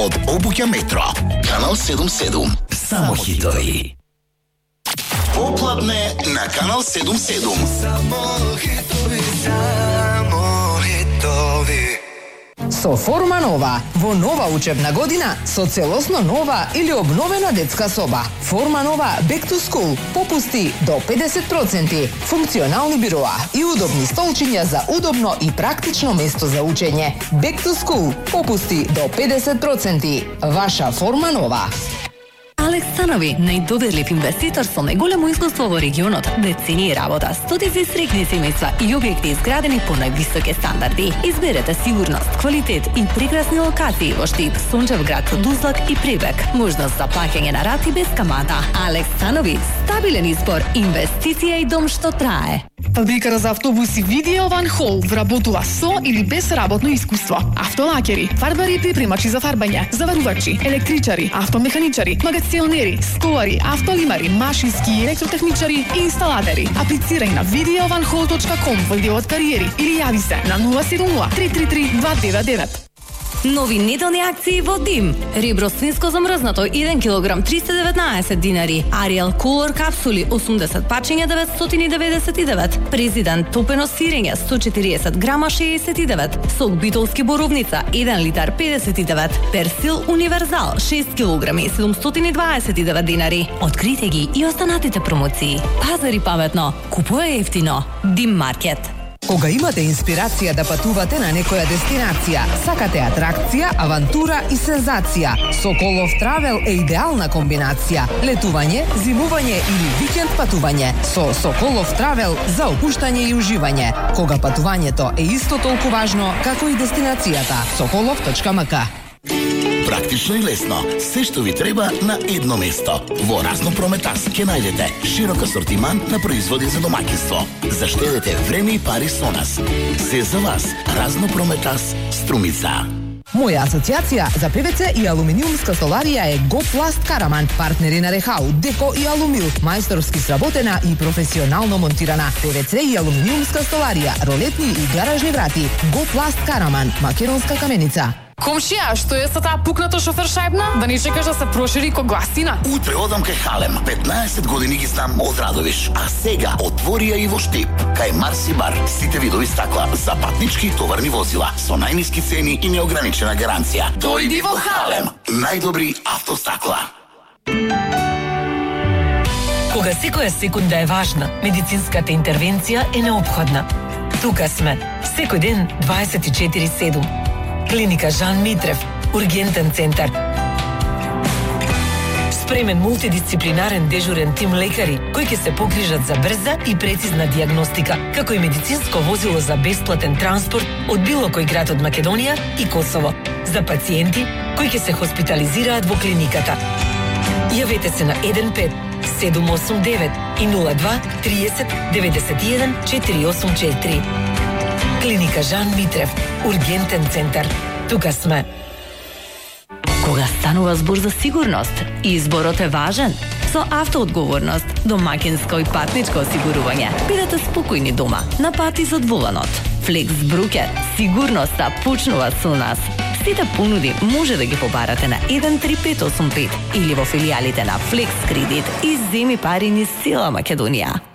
Од обуќа Метро, Канал 77. Само хитови. Попладне на Канал 77. Само хитови, само хитови. Со форма нова, во нова учебна година, со целосно нова или обновена детска соба. Форма нова Back to School, попусти до 50%, функционални бироа и удобни столчиња за удобно и практично место за учење. Back to School, попусти до 50%. Ваша форма нова. Алексанови, најдоверлив инвеститор со најголемо искуство во регионот, децении работа, стотици среќни семејства и објекти изградени по највисоки стандарди. Изберете сигурност, квалитет и прекрасни локации во Штип, Сончевград, Тузлак и Прибег. Можност за плаќање на рати без камата. Алексанови, стабилен избор, инвестиција и дом што трае. Фабриката за автобуси Видео Ван Хол вработува со или без работно искуство. Автолакери, фарбари и припремачи за фарбање, заварувачи, електричари, автомеханичари, магазионери, сколари, автолимари, машински и електротехничари и инсталатери. Аплицирај на videovanhall.com во делот кариери или јави се на 070 333 299. Нови неделни акции во Дим. Ребро свинско замрзнато 1 кг 319 динари. Ариел Color капсули 80 пачиња 999. Президент топено сирење 140 грама 69. Сок битолски боровница 1 литар 59. Персил универзал 6 кг 729 динари. Открите ги и останатите промоции. Пазари паметно, купуе ефтино. Дим маркет. Кога имате инспирација да патувате на некоја дестинација, сакате атракција, авантура и сензација, Соколов Травел е идеална комбинација. Летување, зимување или викенд патување. Со Соколов Травел за опуштање и уживање. Кога патувањето е исто толку важно како и дестинацијата. Sokolov.mk. Практично и лесно. Се што ви треба на едно место. Во Разнопрометас ќе најдете широк асортиман на производи за домаќинство. Заштедете време и пари со нас. Се за вас. Разнопрометас Струмица. Моја асоциација за ПВЦ и алуминиумска столарија е Гопласт Караман, партнери на Рехау, Деко и Алумил, мајсторски сработена и професионално монтирана. ПВЦ и алуминиумска столарија, ролетни и гаражни врати. Гопласт Караман, македонска каменица. Комшија, што е со таа пукната шофер шајбна? Да не чекаш да се прошири ко гласина? Утре одам кај Халем. 15 години ги знам од Радовиш. А сега отворија и во Штип. Кај Марси бар. Сите видови стакла за патнички и товарни возила. Со најниски цени и неограничена гаранција. Дојди во Халем. Најдобри автостакла. Кога секоја секунда е важна, медицинската интервенција е неопходна. Тука сме. Секој ден 24/7. Клиника Жан Митрев, ургентен центар. Спремен мултидисциплинарен дежурен тим лекари кои ќе се погрижат за брза и прецизна дијагностика, како и медицинско возило за бесплатен транспорт од било кој град од Македонија и Косово, за пациенти кои ќе се хоспитализираат во клиниката. Јавете се на 15 789 и 02 30 91 484. Клиника Жан Митрев, ургентен центар. Тука сме. Кога станува збор за сигурност, изборот е важен. Со автоодговорност, домакинско и патничко осигурување, бидете спокојни дома, на пат и зад воланот. Флекс Брукер, сигурноста почнува со нас. Сите понуди може да ги побарате на 13585 или во филијалите на Флекс Кредит и земи пари низ цела Македонија.